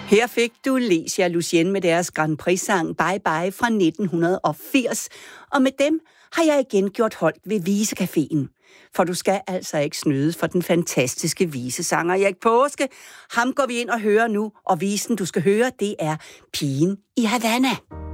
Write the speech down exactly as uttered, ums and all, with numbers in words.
Her fik du Lecia Lucienne med deres Grand Prix-sang Bye Bye fra nitten firs, og med dem har jeg igen gjort holdt ved Visecaféen. For du skal altså ikke snyde for den fantastiske visesanger Erik Paaske. Ham går vi ind og hører nu, og visen du skal høre, det er Pigen i Havana.